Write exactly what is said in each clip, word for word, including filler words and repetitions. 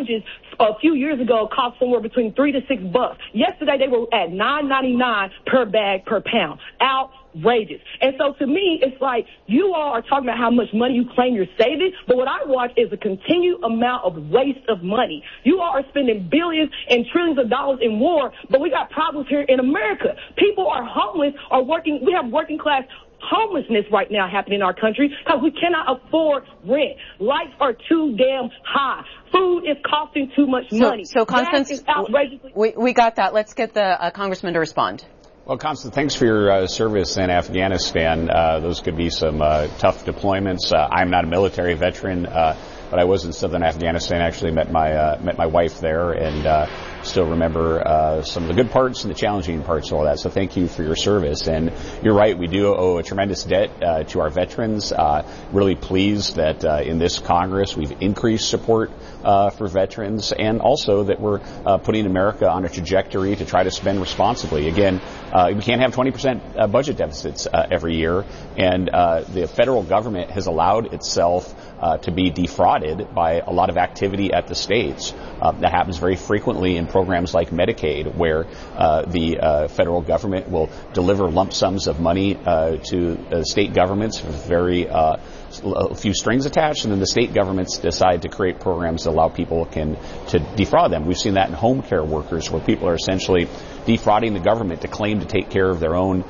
oranges a few years ago cost somewhere between three to six bucks. Yesterday they were at nine ninety-nine per bag per pound. Outrageous. And so to me, it's like you all are talking about how much money you claim you're saving, but what I watch is a continued amount of waste of money. You all are spending billions and trillions of dollars in war, but we got problems here in America. People are homeless or working. We have working class homelessness right now happening in our country because we cannot afford rent. Lights are too damn high. Food is costing too much so, money. So, Constance, we, we got that. Let's get the uh, congressman to respond. Well, Constance, thanks for your uh, service in Afghanistan. Uh, those could be some uh, tough deployments. Uh, I'm not a military veteran, uh, but I was in southern Afghanistan. I actually met my uh, met my wife there, and uh, still remember uh, some of the good parts and the challenging parts of all that. So thank you for your service. And you're right, we do owe a tremendous debt uh, to our veterans. Uh, really pleased that uh, in this Congress we've increased support uh, for veterans, and also that we're uh, putting America on a trajectory to try to spend responsibly. Again, uh, we can't have twenty percent uh, budget deficits uh, every year, and uh, the federal government has allowed itself uh, to be defrauded by a lot of activity at the states. Uh, that happens very frequently in programs like Medicaid, where uh, the uh, federal government will deliver lump sums of money uh, to uh, state governments with very uh, a few strings attached, and then the state governments decide to create programs that allow people can to defraud them. We've seen that in home care workers, where people are essentially defrauding the government to claim to take care of their own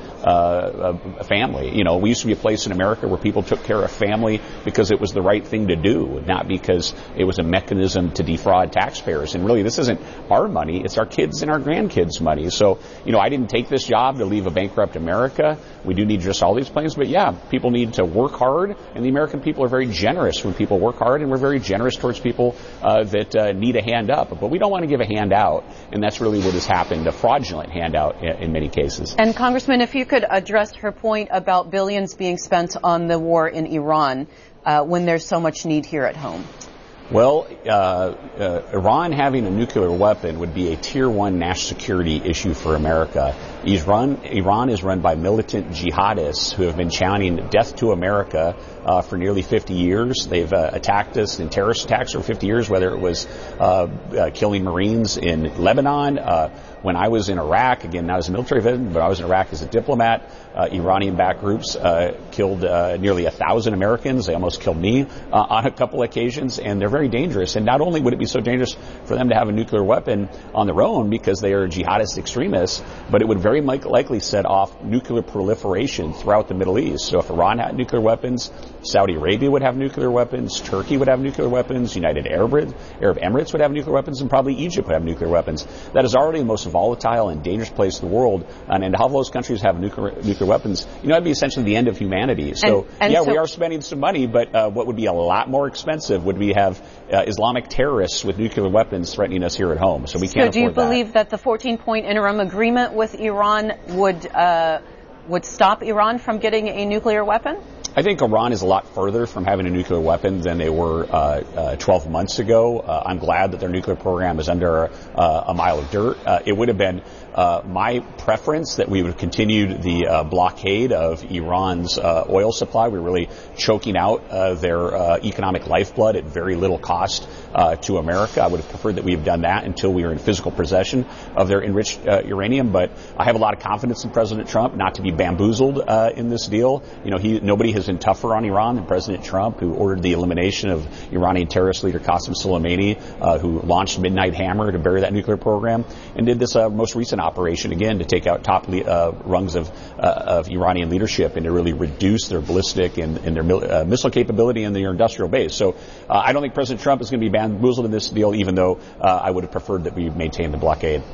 uh, family. You know, we used to be a place in America where people took care of family because it was the right thing to do, not because it was a mechanism to defraud taxpayers. And really, this isn't our money, it's our kids and our grandkids' money. So, you know, I didn't take this job to leave a bankrupt America. We do need just all these plans, but yeah, people need to work hard, and the American people are very generous when people work hard, and we're very generous towards people uh, that uh, need a hand up. But we don't want to give a hand out, and that's really what has happened, a fraudulent handout in, in many cases. And Congressman, if you could address her point about billions being spent on the war in Iran uh, when there's so much need here at home. Well, uh, uh, Iran having a nuclear weapon would be a tier one national security issue for America. Iran, Iran is run by militant jihadists who have been chanting death to America uh, for nearly fifty years. They've uh, attacked us in terrorist attacks for fifty years, whether it was uh, uh, killing Marines in Lebanon. Uh, when I was in Iraq, again, not as a military veteran, but I was in Iraq as a diplomat, uh, Iranian-backed groups uh, killed uh, nearly a thousand Americans. They almost killed me uh, on a couple occasions, and they're very dangerous. And not only would it be so dangerous for them to have a nuclear weapon on their own because they are jihadist extremists, but it would very likely set off nuclear proliferation throughout the Middle East. So if Iran had nuclear weapons, Saudi Arabia would have nuclear weapons, Turkey would have nuclear weapons, United Arab, Arab Emirates would have nuclear weapons, and probably Egypt would have nuclear weapons. That is already the most volatile and dangerous place in the world. And, and to have those countries have nuclear, nuclear weapons, you know, that'd be essentially the end of humanity. So, and, and yeah, so, we are spending some money, but uh, what would be a lot more expensive would be have uh, Islamic terrorists with nuclear weapons threatening us here at home. So we can't afford that. So do you believe that the fourteen-point interim agreement with Iran would uh, would stop Iran from getting a nuclear weapon? I think Iran is a lot further from having a nuclear weapon than they were uh, uh, twelve months ago. Uh, I'm glad that their nuclear program is under uh, a mile of dirt. Uh, it would have been uh, my preference that we would have continued the uh, blockade of Iran's uh, oil supply. We're really choking out uh, their uh, economic lifeblood at very little cost uh, to America. I would have preferred that we have done that until we were in physical possession of their enriched uh, uranium. But I have a lot of confidence in President Trump not to be bamboozled uh, in this deal. You know, he nobody has been tougher on Iran than President Trump, who ordered the elimination of Iranian terrorist leader Qasem Soleimani, uh, who launched Midnight Hammer to bury that nuclear program, and did this uh, most recent operation again to take out top le- uh, rungs of uh, of Iranian leadership and to really reduce their ballistic and, and their mil- uh, missile capability and their industrial base. So uh, I don't think President Trump is going to be bamboozled in this deal, even though uh, I would have preferred that we maintain the blockade.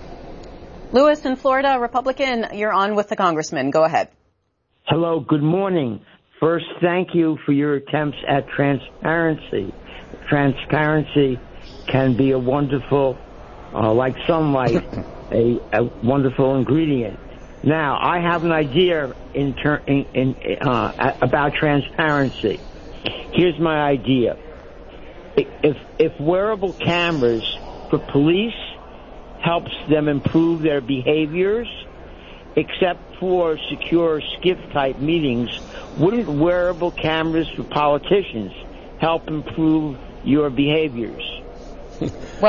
Lewis in Florida, Republican, you're on with the congressman. Go ahead. Hello, good morning. First, thank you for your attempts at transparency. Transparency can be a wonderful, uh, like sunlight, a, a wonderful ingredient. Now, I have an idea in ter- in, in, uh, about transparency. Here's my idea. If, if wearable cameras for police helps them improve their behaviors, except for secure skiff-type meetings, wouldn't wearable cameras for politicians help improve your behaviors? Well,